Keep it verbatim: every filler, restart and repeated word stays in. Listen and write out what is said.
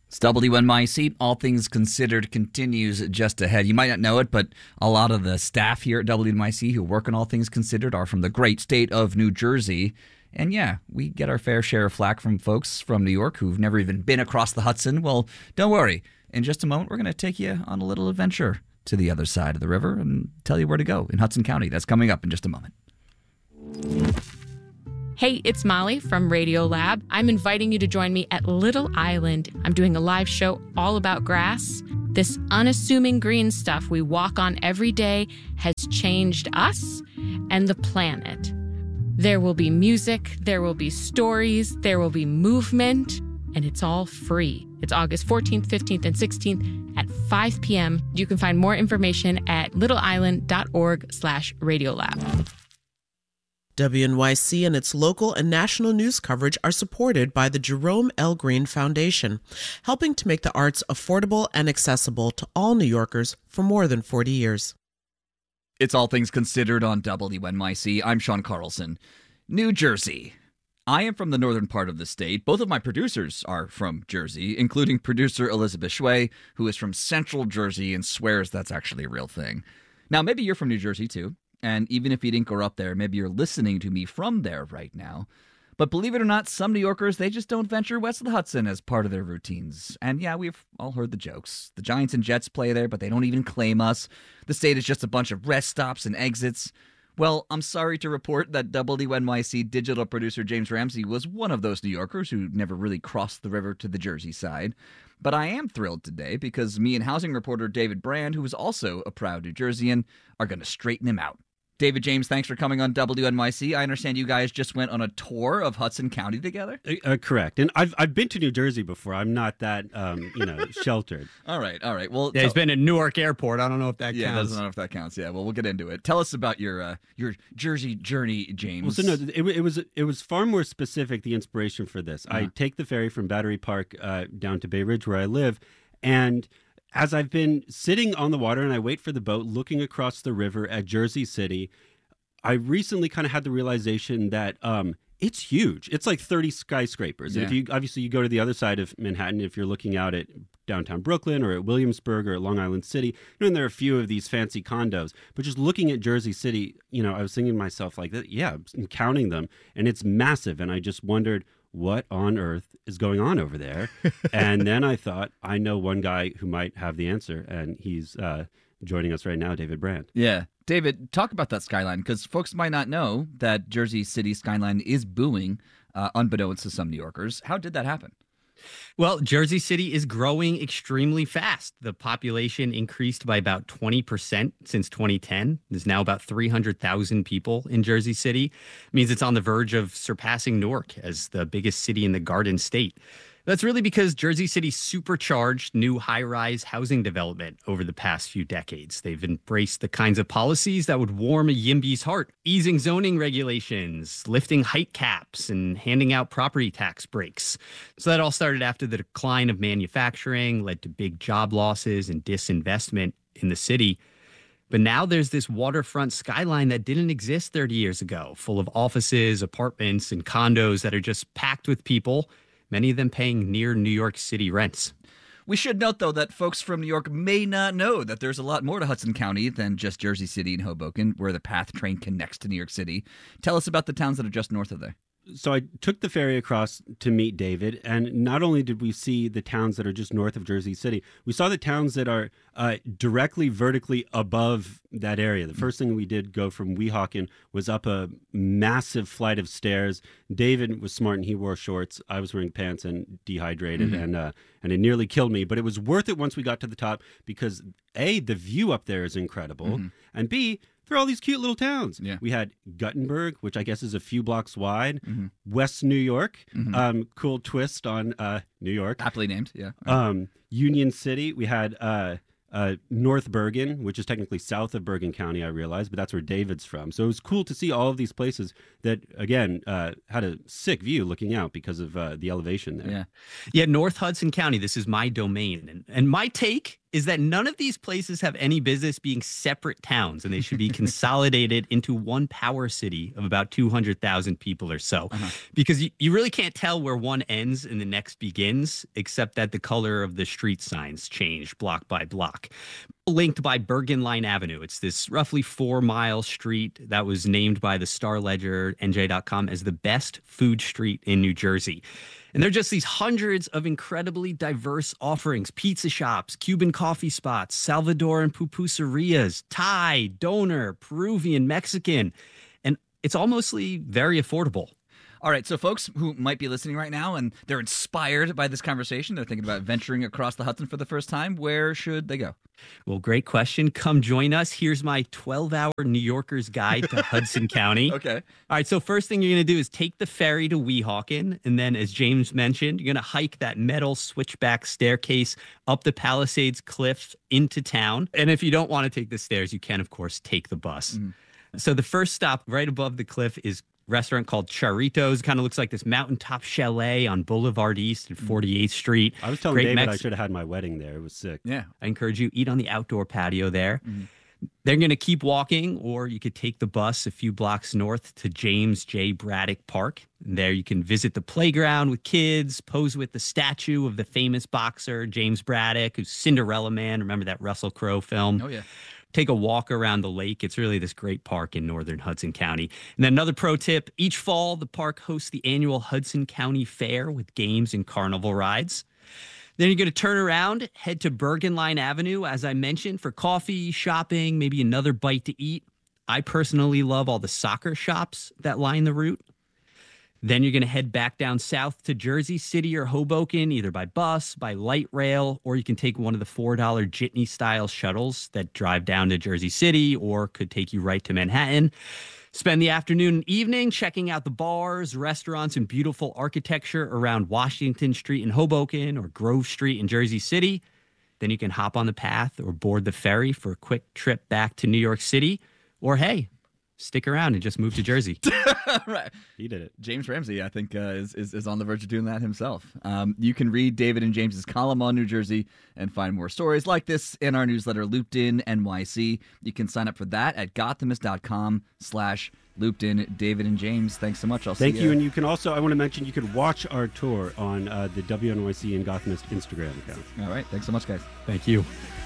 It's W N Y C. All Things Considered continues just ahead. You might not know it, but a lot of the staff here at W N Y C who work on All Things Considered are from the great state of New Jersey. And yeah, we get our fair share of flack from folks from New York who've never even been across the Hudson. Well, don't worry. In just a moment, we're going to take you on a little adventure to the other side of the river and tell you where to go in Hudson County. That's coming up in just a moment. Hey, it's Molly from Radio Lab. I'm inviting you to join me at Little Island. I'm doing a live show all about grass. This unassuming green stuff we walk on every day has changed us and the planet. There will be music, there will be stories, there will be movement, and it's all free. It's August fourteenth, fifteenth, and sixteenth at five p.m. You can find more information at littleisland.org slash radiolab. W N Y C and its local and national news coverage are supported by the Jerome L. Green Foundation, helping to make the arts affordable and accessible to all New Yorkers for more than forty years. It's All Things Considered on W N Y C. I'm Sean Carlson. New Jersey. I am from the northern part of the state. Both of my producers are from Jersey, including producer Elizabeth Shway, who is from Central Jersey and swears that's actually a real thing. Now, maybe you're from New Jersey, too. And even if you didn't grow up there, maybe you're listening to me from there right now. But believe it or not, some New Yorkers, they just don't venture west of the Hudson as part of their routines. And yeah, we've all heard the jokes. The Giants and Jets play there, but they don't even claim us. The state is just a bunch of rest stops and exits. Well, I'm sorry to report that W N Y C digital producer James Ramsey was one of those New Yorkers who never really crossed the river to the Jersey side. But I am thrilled today because me and housing reporter David Brand, who is also a proud New Jerseyan, are going to straighten him out. David James, thanks for coming on W N Y C. I understand you guys just went on a tour of Hudson County together? Uh, correct. And I've I've been to New Jersey before. I'm not that, um, you know, sheltered. All right, all right. Well, yeah, he's been in Newark Airport. I don't know if that yeah, counts. Yeah, I don't know if that counts. Yeah, well, we'll get into it. Tell us about your uh, your Jersey journey, James. Well, so no, it, it was it was far more specific, the inspiration for this. Uh-huh. I take the ferry from Battery Park uh, down to Bay Ridge, where I live, and as I've been sitting on the water and I wait for the boat, looking across the river at Jersey City, I recently kind of had the realization that um, it's huge. It's like thirty skyscrapers. Yeah. And if you obviously you go to the other side of Manhattan, if you're looking out at downtown Brooklyn or at Williamsburg or at Long Island City, you know, and there are a few of these fancy condos. But just looking at Jersey City, you know, I was thinking to myself like, yeah, I'm counting them, and it's massive. And I just wondered, what on earth is going on over there? And then I thought, I know one guy who might have the answer, and he's uh, joining us right now, David Brand. Yeah. David, talk about that skyline, because folks might not know that Jersey City skyline is booming, uh, unbeknownst to some New Yorkers. How did that happen? Well, Jersey City is growing extremely fast. The population increased by about twenty percent since twenty ten. There's now about three hundred thousand people in Jersey City. It means it's on the verge of surpassing Newark as the biggest city in the Garden State. That's really because Jersey City supercharged new high-rise housing development over the past few decades. They've embraced the kinds of policies that would warm a YIMBY's heart, easing zoning regulations, lifting height caps, and handing out property tax breaks. So that all started after the decline of manufacturing, led to big job losses and disinvestment in the city. But now there's this waterfront skyline that didn't exist thirty years ago, full of offices, apartments, and condos that are just packed with people, many of them paying near New York City rents. We should note, though, that folks from New York may not know that there's a lot more to Hudson County than just Jersey City and Hoboken, where the PATH train connects to New York City. Tell us about the towns that are just north of there. So I took the ferry across to meet David, and not only did we see the towns that are just north of Jersey City, we saw the towns that are uh, directly vertically above that area. The first thing we did go from Weehawken was up a massive flight of stairs. David was smart and he wore shorts. I was wearing pants and dehydrated, mm-hmm. and uh, and it nearly killed me. But it was worth it once we got to the top because A, the view up there is incredible, mm-hmm. and B, there are all these cute little towns. Yeah. We had Guttenberg, which I guess is a few blocks wide. Mm-hmm. West New York, mm-hmm. um, cool twist on uh, New York. Aptly named, yeah. Um, Union City, we had uh, uh, North Bergen, which is technically south of Bergen County, I realized, but that's where David's from. So it was cool to see all of these places that, again, uh, had a sick view looking out because of uh, the elevation there. Yeah, yeah. North Hudson County, this is my domain. And, and my take is that none of these places have any business being separate towns, and they should be consolidated into one power city of about two hundred thousand people or so. Uh-huh. Because you, you really can't tell where one ends and the next begins, except that the color of the street signs change block by block. Linked by Bergen Line Avenue. It's this roughly four-mile street that was named by the Star Ledger, N J dot com, as the best food street in New Jersey. And there are just these hundreds of incredibly diverse offerings: pizza shops, Cuban coffee spots, Salvadoran pupuserias, Thai, Doner, Peruvian, Mexican. And it's almostly very affordable. All right, so folks who might be listening right now and they're inspired by this conversation, they're thinking about venturing across the Hudson for the first time, where should they go? Well, great question. Come join us. Here's my twelve-hour New Yorker's guide to Hudson County. Okay. All right, so first thing you're going to do is take the ferry to Weehawken, and then, as James mentioned, you're going to hike that metal switchback staircase up the Palisades Cliff into town. And if you don't want to take the stairs, you can, of course, take the bus. Mm. So the first stop right above the cliff is restaurant called Charritos. Kind of looks like this mountaintop chalet on Boulevard East and forty-eighth Street. I was telling Great David Mex- I should have had my wedding there. It was sick. Yeah. I encourage you, eat on the outdoor patio there. Mm-hmm. They're going to keep walking, or you could take the bus a few blocks north to James J. Braddock Park. And there you can visit the playground with kids, pose with the statue of the famous boxer, James Braddock, who's Cinderella Man. Remember that Russell Crowe film? Oh, yeah. Take a walk around the lake. It's really this great park in northern Hudson County. And then another pro tip, each fall, the park hosts the annual Hudson County Fair with games and carnival rides. Then you're going to turn around, head to Bergen Line Avenue, as I mentioned, for coffee, shopping, maybe another bite to eat. I personally love all the soccer shops that line the route. Then you're going to head back down south to Jersey City or Hoboken, either by bus, by light rail, or you can take one of the four dollar Jitney-style shuttles that drive down to Jersey City or could take you right to Manhattan. Spend the afternoon and evening checking out the bars, restaurants, and beautiful architecture around Washington Street in Hoboken or Grove Street in Jersey City. Then you can hop on the path or board the ferry for a quick trip back to New York City. Or, hey, stick around and just move to Jersey. Right. He did it. James Ramsey, I think, uh, is, is is on the verge of doing that himself. Um, you can read David and James's column on New Jersey and find more stories like this in our newsletter, Looped In N Y C. You can sign up for that at gothamist.com slash looped in. David and James, thanks so much. I'll Thank see you. you. And you can also, I want to mention, you could watch our tour on uh, the W N Y C and Gothamist Instagram account. All right. Thanks so much, guys. Thank you.